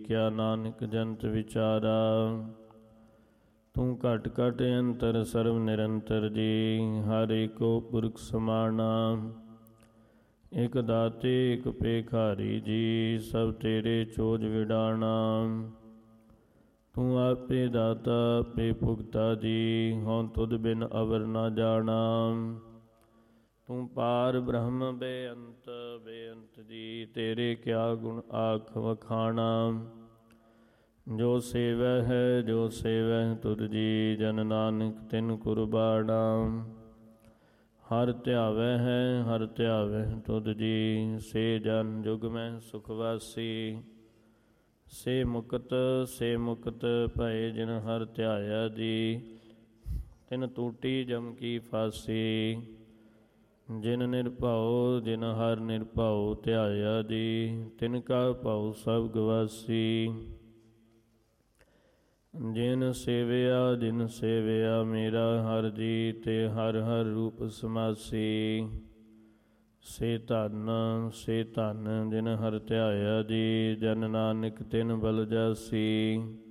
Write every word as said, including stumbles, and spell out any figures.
ਦੇਖਿਆ ਨਾਨਕ ਜੰਤ ਵਿਚਾਰਾ। ਤੂੰ ਘਟ ਘਟ ਅੰਤਰ ਸਰਬ ਨਿਰੰਤਰ ਜੀ, ਹਰ ਏਕੋ ਪੁਰਖ ਸਮਾਣਾ। ਇਕ ਦਾਤੇ ਇਕ ਭੇਖਾਰੀ ਜੀ, ਸਭ ਤੇਰੇ ਚੋਜ ਵਿਡਾਣਾ। ਤੂੰ ਆਪੇ ਦਾਤਾ ਆਪੇ ਭੁਗਤਾ ਜੀ, ਹਉ ਤੁਧ ਬਿਨ ਅਵਰ ਨਾ ਜਾਣਾ। ਤੂੰ ਪਾਰ ਬ੍ਰਹਮ ਬੇਅੰਤ ਬੇਅੰਤ ਜੀ, ਤੇਰੇ ਕਿਆ ਗੁਣ ਆਖ ਵਖਾਣਾ। ਜੋ ਸੇਵੈ ਹੈ ਜੋ ਸੇਵੈ ਤੁਧ ਜੀ, ਜਨ ਨਾਨਕ ਤਿਨ ਕੁਰਬਾਣਾ। ਹਰ ਧਿਆਵੈ ਹੈ ਹਰ ਧਿਆਵੈ ਤੁਧ ਜੀ, ਸੇ ਜਨ ਜੁਗ ਮੈਂ ਸੁਖ ਵਾਸੀ। ਸੇ ਮੁਕਤ ਸੇ ਮੁਕਤ ਭਏ ਜਿਨ ਹਰ ਧਿਆਇਆ ਜੀ, ਤਿਨ ਟੂਟੀ ਜਮ ਕੀ ਫਾਸੀ। ਜਿਨ ਨਿਰਭਉ ਜਿਨ ਹਰ ਨਿਰਭਉ ਧਿਆਇਆ ਜੀ, ਤਿਨ ਕਾ ਭਉ ਸਭ ਗਵਾਸੀ। ਜਿਨ ਸੇਵਿਆ ਜਿਨ ਸੇਵਿਆ ਮੇਰਾ ਹਰ ਜੀ, ਤੇ ਹਰ ਹਰ ਰੂਪ ਸਮਾਸੀ। ਸੇ ਧਨ ਸੇ ਧਨ ਜਿਨ ਹਰ ਧਿਆਇਆ ਜੀ, ਜਨ ਨਾਨਕ ਤਿਨ ਬਲ ਜਾਸੀ।